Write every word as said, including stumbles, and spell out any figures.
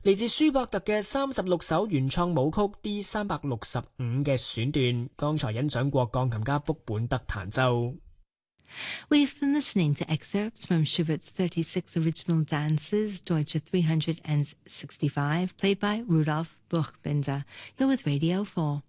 嚟自舒伯特嘅三十六首原創舞曲 D 三百六十五嘅選段，剛才欣賞過鋼琴家卜本德彈奏。 We've been listening to excerpts from Schubert's thirty-six original dances, Deutsche three hundred sixty-five, played by Rudolf Buchbinder. You're with Radio four.